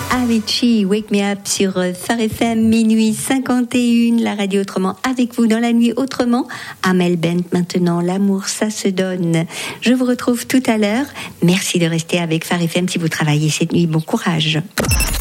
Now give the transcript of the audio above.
Avicii, Wake Me Up sur Phare FM, minuit 51, la radio autrement avec vous dans la nuit autrement. Amel Bent maintenant, l'amour ça se donne. Je vous retrouve tout à l'heure. Merci de rester avec Phare FM si vous travaillez cette nuit. Bon courage.